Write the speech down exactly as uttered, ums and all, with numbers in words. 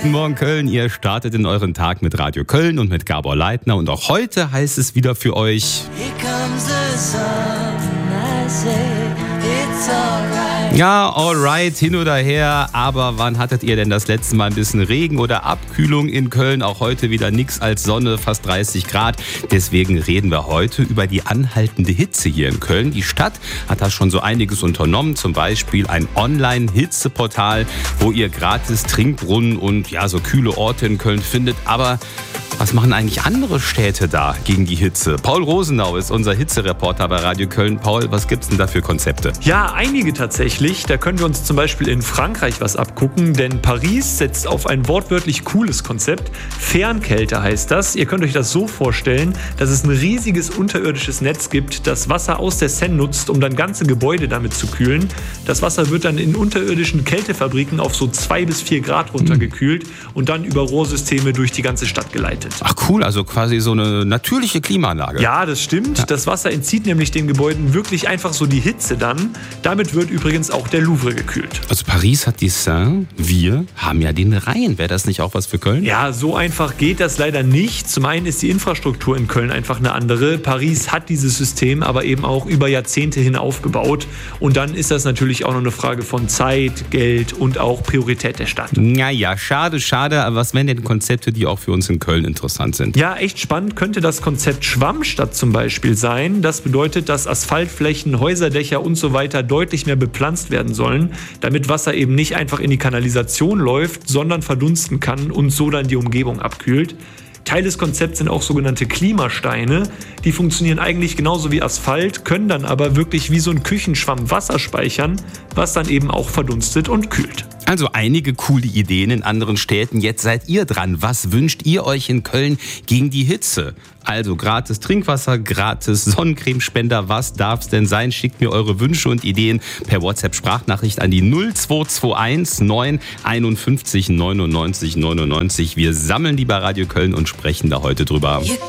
Guten Morgen Köln, ihr startet in euren Tag mit Radio Köln und mit Gabor Leitner und auch heute heißt es wieder für euch: Here comes the sun, I say it's alright. Ja, alright, hin oder her, aber wann hattet ihr denn das letzte Mal ein bisschen Regen oder Abkühlung in Köln? Auch heute wieder nichts als Sonne, fast dreißig Grad. Deswegen reden wir heute über die anhaltende Hitze hier in Köln. Die Stadt hat da schon so einiges unternommen, zum Beispiel ein Online-Hitzeportal, wo ihr gratis Trinkbrunnen und ja, so kühle Orte in Köln findet. Aber was machen eigentlich andere Städte da gegen die Hitze? Paul Rosenau ist unser Hitzereporter bei Radio Köln. Paul, was gibt's denn da für Konzepte? Ja, einige tatsächlich. Da können wir uns zum Beispiel in Frankreich was abgucken, denn Paris setzt auf ein wortwörtlich cooles Konzept. Fernkälte heißt das. Ihr könnt euch das so vorstellen, dass es ein riesiges unterirdisches Netz gibt, das Wasser aus der Seine nutzt, um dann ganze Gebäude damit zu kühlen. Das Wasser wird dann in unterirdischen Kältefabriken auf so zwei bis vier Grad runtergekühlt und dann über Rohrsysteme durch die ganze Stadt geleitet. Ach cool, also quasi so eine natürliche Klimaanlage. Ja, das stimmt. Ja. Das Wasser entzieht nämlich den Gebäuden wirklich einfach so die Hitze dann. Damit wird übrigens auch der Louvre gekühlt. Also Paris hat die Seine, wir haben ja den Rhein. Wäre das nicht auch was für Köln? Ja, so einfach geht das leider nicht. Zum einen ist die Infrastruktur in Köln einfach eine andere. Paris hat dieses System aber eben auch über Jahrzehnte hin aufgebaut. Und dann ist das natürlich auch noch eine Frage von Zeit, Geld und auch Priorität der Stadt. Naja, schade, schade. Aber was wären denn Konzepte, die auch für uns in Köln interessant sind? Ja, echt spannend könnte das Konzept Schwammstadt zum Beispiel sein. Das bedeutet, dass Asphaltflächen, Häuserdächer und so weiter deutlich mehr bepflanzt werden sollen, damit Wasser eben nicht einfach in die Kanalisation läuft, sondern verdunsten kann und so dann die Umgebung abkühlt. Teil des Konzepts sind auch sogenannte Klimasteine. Die funktionieren eigentlich genauso wie Asphalt, können dann aber wirklich wie so ein Küchenschwamm Wasser speichern, was dann eben auch verdunstet und kühlt. Also einige coole Ideen in anderen Städten. Jetzt seid ihr dran. Was wünscht ihr euch in Köln gegen die Hitze? Also gratis Trinkwasser, gratis Sonnencremespender. Was darf's denn sein? Schickt mir eure Wünsche und Ideen per WhatsApp-Sprachnachricht an die null zwei zwei eins neun einundfünfzig neunundneunzig neunundneunzig. Wir sammeln die bei Radio Köln und sprechen da heute drüber. You